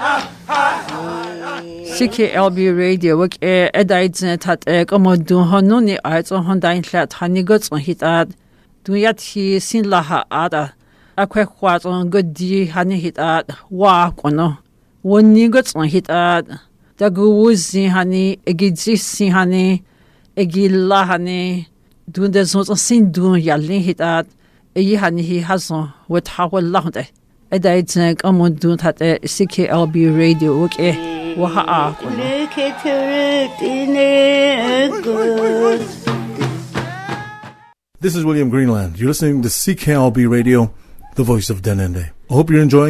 CKLB Radio work editing tat commodun honuni arts on Honda flat hanigots on hit ad do yet he sin laha ada a quick was on good d honey hit ad walk on no one nigots on hit ad the goose honey a gidzi honey a gilla honey doing the sort of sin doing yelling hit ad a honey he has on with how long day editing commodun tat CKLB Radio work This is William Greenland. You're listening to CKLB Radio, the voice of Denende. I hope you're enjoying